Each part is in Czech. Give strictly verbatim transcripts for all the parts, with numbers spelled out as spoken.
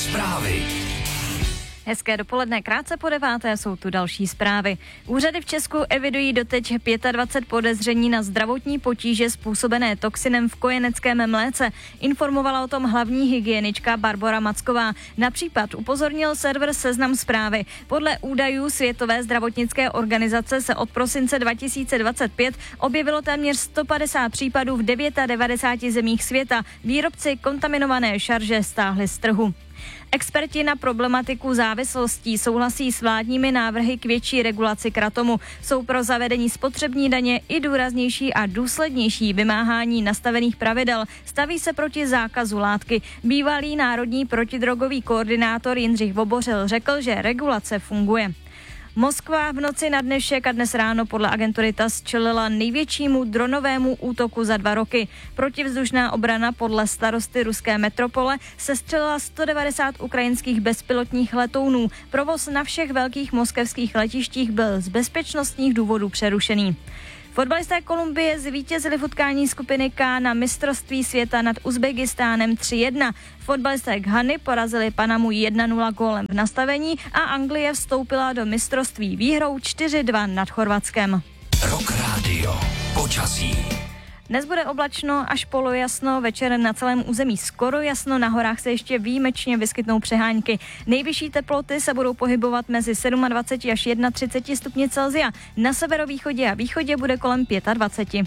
Zprávy. Hezké dopoledne, krátce po deváté jsou tu další zprávy. Úřady v Česku evidují doteď dvacet pět podezření na zdravotní potíže způsobené toxinem v kojeneckém mléce. Informovala o tom hlavní hygienička Barbora Macková. Na případ upozornil server Seznam Zprávy. Podle údajů Světové zdravotnické organizace se od prosince dva tisíce dvacet pět objevilo téměř sto padesát případů v devadesát devět zemích světa. Výrobci kontaminované šarže stáhli z trhu. Experti na problematiku závislostí souhlasí s vládními návrhy k větší regulaci kratomu. Jsou pro zavedení spotřební daně i důraznější a důslednější vymáhání nastavených pravidel. Staví se proti zákazu látky. Bývalý národní protidrogový koordinátor Jindřich Vobořil řekl, že regulace funguje. Moskva v noci na dnešek a dnes ráno podle agentury T A S S čelila největšímu dronovému útoku za dva roky. Protivzdušná obrana podle starosty ruské metropole sestřelila sto devadesát ukrajinských bezpilotních letounů. Provoz na všech velkých moskevských letištích byl z bezpečnostních důvodů přerušený. Fotbalisté Kolumbie zvítězili v utkání skupiny K na mistrovství světa nad Uzbekistánem tři jedna. Fotbalisté Ghany porazili Panamu jedna nula gólem v nastavení a Anglie vstoupila do mistrovství výhrou čtyři dva nad Chorvatskem. Rock Radio. Počasí. Dnes bude oblačno až polojasno, večer na celém území skoro jasno, na horách se ještě výjimečně vyskytnou přehánky. Nejvyšší teploty se budou pohybovat mezi dvacet sedm až třicet jedna stupni Celsia. Na severovýchodě a východě bude kolem dvacet pět.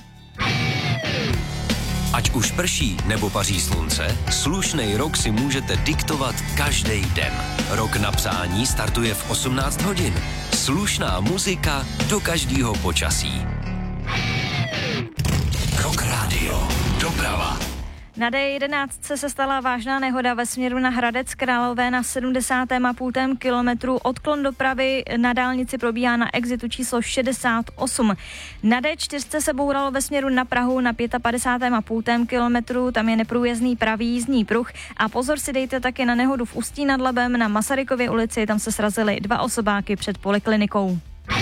Ať už prší nebo paří slunce, slušnej rok si můžete diktovat každý den. Rok na přání startuje v osmnáct hodin. Slušná muzika do každého počasí. Rock Radio. Doprava. Na D jedenáct se stala vážná nehoda ve směru na Hradec Králové na sedmdesátém a půl kilometru. Odklon dopravy na dálnici probíhá na exitu číslo šedesát osm. Na D čtyři se bouralo ve směru na Prahu na padesátém pátém a půl kilometru. Tam je neprůjezdný pravý jízdní pruh. A pozor si dejte taky na nehodu v Ústí nad Labem na Masarykově ulici. Tam se srazily dva osobáky před poliklinikou.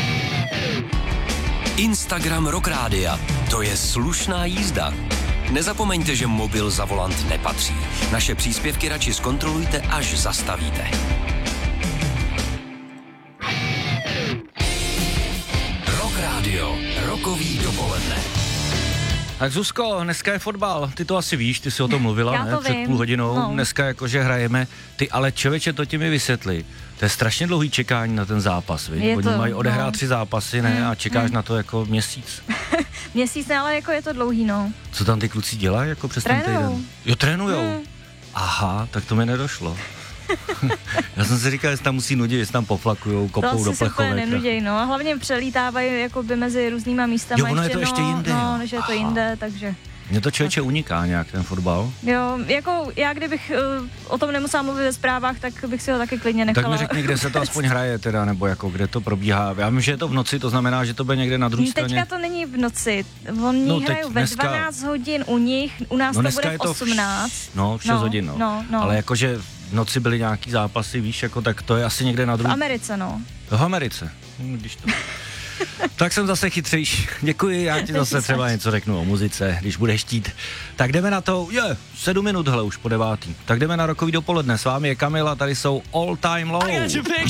Instagram Rock Rádia. To je slušná jízda. Nezapomeňte, že mobil za volant nepatří. Naše příspěvky radši zkontrolujte, až zastavíte. Rock Radio. Rokový dopoledne. Tak Zuzko, dneska je fotbal, ty to asi víš, ty si o tom mluvila, Já ne? to Před vím. půl hodinou, no. Dneska jakože hrajeme, ty ale člověče, to ti mi vysvětli, to je strašně dlouhý čekání na ten zápas, viď? Oni to, mají odehrát no. tři zápasy, ne? Mm, A čekáš mm. na to jako měsíc. Měsíc ne, ale jako je to dlouhý, no. Co tam ty kluci dělají jako přes ten Trénujou. týden? Jo, trénujou. Mm. Aha, tak to mi nedošlo. Já jsem si říkal, jestli tam musí nudit, jestli tam poflakujou, kopou do To asi se úplně plechovek. nenuděj, no. A hlavně přelítávají jakoby mezi různýma místama. Jo, ono je to no, ještě jinde, No, jo. než je to Aha. jinde, takže... Mně to člověče uniká nějak, ten fotbal. Jo, jako já kdybych uh, o tom nemusela mluvit ve zprávách, tak bych si ho taky klidně nechala. Tak mi řekni, kde se to aspoň hraje teda, nebo jako kde to probíhá. Já vím, že je to v noci, to znamená, že to bude někde na druhé straně. Teďka to není v noci, oni No, no, teď hrajou ve dneska- dvanáct hodin u nich, u nás No to dneska bude je v to v osmnáct. š- No, v šest No, hodin, no. no, no. Ale jakože v noci byly nějaký zápasy, víš, jako tak to je asi někde na V druhé. Americe, no. V Americe. Hm, Když to... Tak jsem zase chytřejší. Děkuji, já ti zase třeba něco řeknu o muzice, když budeš chtít. Tak jdeme na to, je, sedm minut, hele, už po devátý. Tak jdeme na rokový dopoledne, s vámi je Kamila, tady jsou All Time Low.